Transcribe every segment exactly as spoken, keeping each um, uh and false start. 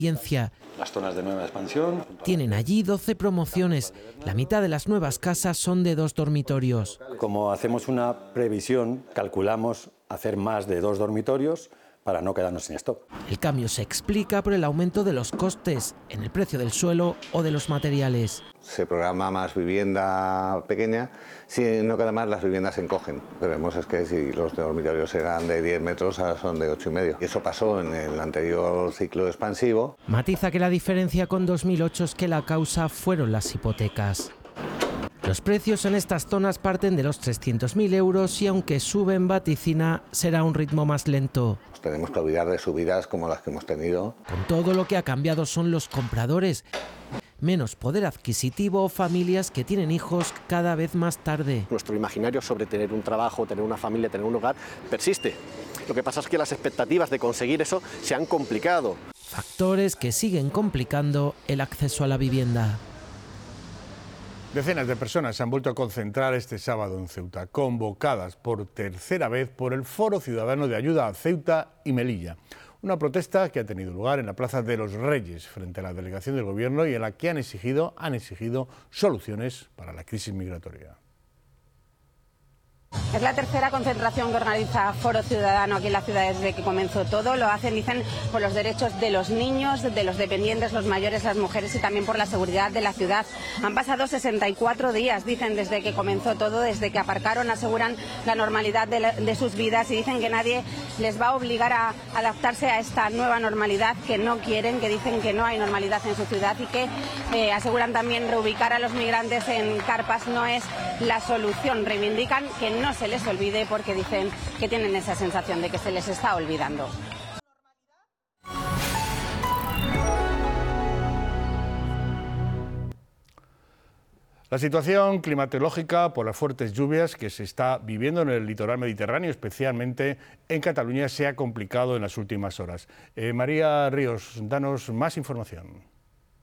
Las zonas de nueva expansión. Tienen allí doce promociones. La mitad de las nuevas casas son de dos dormitorios. Como hacemos una previsión, calculamos hacer más de dos dormitorios para no quedarnos sin stock. El cambio se explica por el aumento de los costes en el precio del suelo o de los materiales. Se programa más vivienda pequeña, sino que además las viviendas se encogen. Lo que vemos es que si los dormitorios eran de diez metros, ahora son de ocho y medio. Y eso pasó en el anterior ciclo expansivo. Matiza que la diferencia con dos mil ocho es que la causa fueron las hipotecas. Los precios en estas zonas parten de los trescientos mil euros y aunque suben, vaticina, será un ritmo más lento. Nos tenemos que olvidar de subidas como las que hemos tenido. Con todo, lo que ha cambiado son los compradores. Menos poder adquisitivo, familias que tienen hijos cada vez más tarde. Nuestro imaginario sobre tener un trabajo, tener una familia, tener un hogar, persiste. Lo que pasa es que las expectativas de conseguir eso se han complicado. Factores que siguen complicando el acceso a la vivienda. Decenas de personas se han vuelto a concentrar este sábado en Ceuta, convocadas por tercera vez por el Foro Ciudadano de Ayuda a Ceuta y Melilla. Una protesta que ha tenido lugar en la Plaza de los Reyes frente a la delegación del Gobierno y en la que han exigido, han exigido soluciones para la crisis migratoria. Es la tercera concentración que organiza Foro Ciudadano aquí en la ciudad desde que comenzó todo. Lo hacen, dicen, por los derechos de los niños, de los dependientes, los mayores, las mujeres y también por la seguridad de la ciudad. Han pasado sesenta y cuatro días, dicen, desde que comenzó todo, desde que aparcaron, aseguran la normalidad de, la, de sus vidas y dicen que nadie les va a obligar a adaptarse a esta nueva normalidad que no quieren, que dicen que no hay normalidad en su ciudad y que eh, aseguran también reubicar a los migrantes en carpas no es la solución. Reivindican que no se les olvide porque dicen que tienen esa sensación de que se les está olvidando. La situación climatológica por las fuertes lluvias que se está viviendo en el litoral mediterráneo, especialmente en Cataluña, se ha complicado en las últimas horas. Eh, María Ríos, danos más información.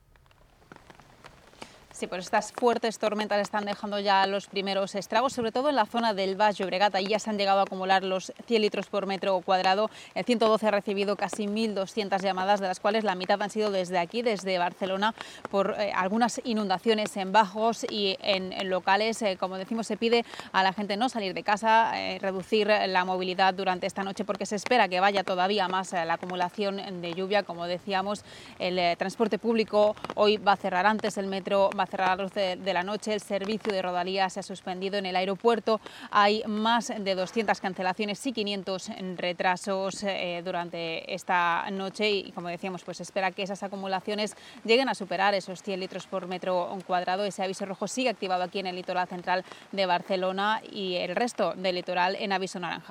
Sí, pues estas fuertes tormentas están dejando ya los primeros estragos, sobre todo en la zona del Baix Llobregat. Ahí ya se han llegado a acumular los cien litros por metro cuadrado. El ciento doce ha recibido casi mil doscientas llamadas, de las cuales la mitad han sido desde aquí, desde Barcelona, por eh, algunas inundaciones en bajos y en, en locales. Eh, como decimos, se pide a la gente no salir de casa, eh, reducir la movilidad durante esta noche, porque se espera que vaya todavía más eh, la acumulación de lluvia. Como decíamos, el eh, transporte público hoy va a cerrar antes, el metro va a cerrar a las doce de la noche, el servicio de Rodalías se ha suspendido. En el aeropuerto hay más de doscientas cancelaciones y quinientos retrasos eh, durante esta noche y, como decíamos, pues espera que esas acumulaciones lleguen a superar esos cien litros por metro cuadrado. Ese aviso rojo sigue activado aquí en el litoral central de Barcelona y el resto del litoral en aviso naranja.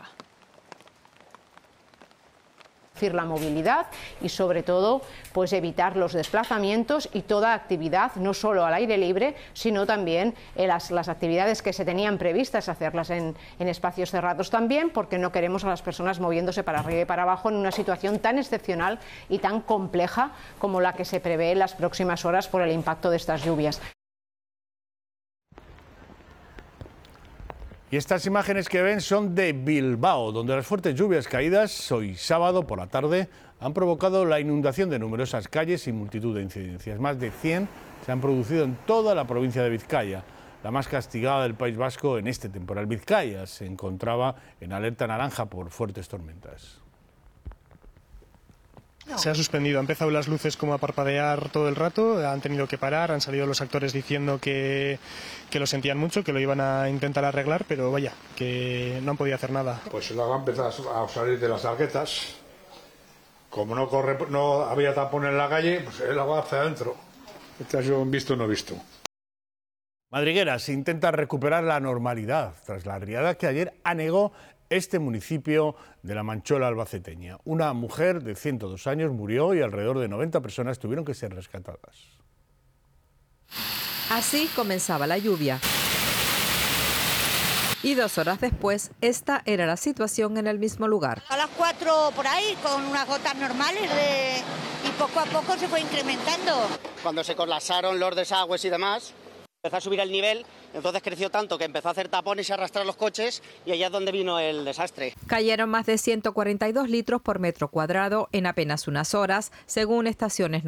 La movilidad y sobre todo pues evitar los desplazamientos y toda actividad, no solo al aire libre, sino también eh, las, las actividades que se tenían previstas hacerlas en, en espacios cerrados también, porque no queremos a las personas moviéndose para arriba y para abajo en una situación tan excepcional y tan compleja como la que se prevé en las próximas horas por el impacto de estas lluvias. Y estas imágenes que ven son de Bilbao, donde las fuertes lluvias caídas hoy sábado por la tarde han provocado la inundación de numerosas calles y multitud de incidencias. Más de cien se han producido en toda la provincia de Vizcaya. La más castigada del País Vasco en este temporal. Vizcaya se encontraba en alerta naranja por fuertes tormentas. Se ha suspendido, han empezado las luces como a parpadear todo el rato, han tenido que parar, han salido los actores diciendo que, que lo sentían mucho, que lo iban a intentar arreglar, pero vaya, que no han podido hacer nada. Pues el agua empezó a salir de las arguetas, como no, corre, no había tapón en la calle, pues el agua hacia adentro. Este ha sido un visto no visto. Madrigueras intenta recuperar la normalidad tras la riada que ayer anegó este municipio de la Manchola albaceteña. Una mujer de ciento dos años murió y alrededor de noventa personas tuvieron que ser rescatadas. Así comenzaba la lluvia. Y dos horas después, esta era la situación en el mismo lugar. A las cuatro por ahí, con unas gotas normales de... y poco a poco se fue incrementando. Cuando se colapsaron los desagües y demás, Empezó a subir el nivel, entonces creció tanto que empezó a hacer tapones y a arrastrar los coches y allá es donde vino el desastre. Cayeron más de ciento cuarenta y dos litros por metro cuadrado en apenas unas horas, según estaciones